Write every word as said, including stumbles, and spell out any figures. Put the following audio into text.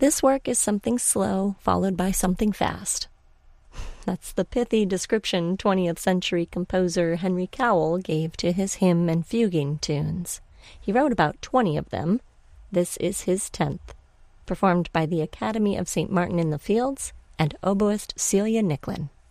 This work is something slow, followed by something fast. That's the pithy description twentieth century composer Henry Cowell gave to his hymn and fuguing tunes. He wrote about twenty of them. This is his tenth, performed by the Academy of Saint Martin in the Fields and oboist Celia Nicklin.